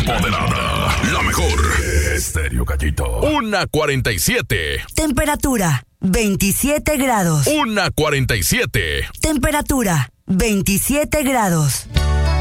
empoderada. La mejor. Estéreo Gallito. 1:47. Temperatura 27 grados. 1:47. Temperatura 27 grados.